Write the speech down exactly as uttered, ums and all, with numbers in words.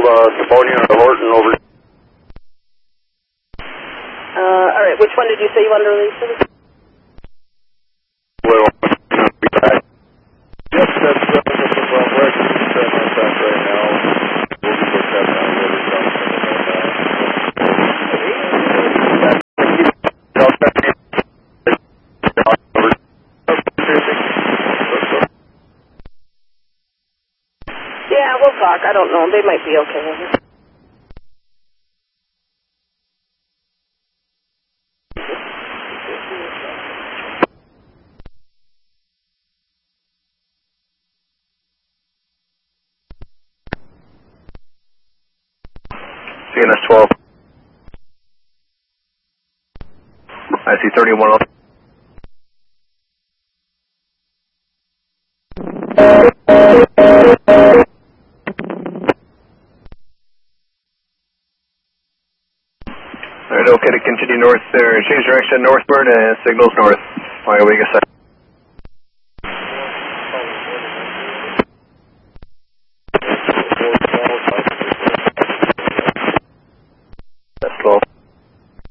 hold uh, Sabonian or Horton over. Uh, all right, which one did you say you wanted to release? Well, be back. Yes, that's uh, from Rex. Set my back right now. We'll be looked at now. Whether it's on Yeah, we'll talk. I don't know. They might be okay with it. C N S twelve. I see thirty-one off. Alright, okay to continue north there. Change direction northward and signals north. Flying Omega seven.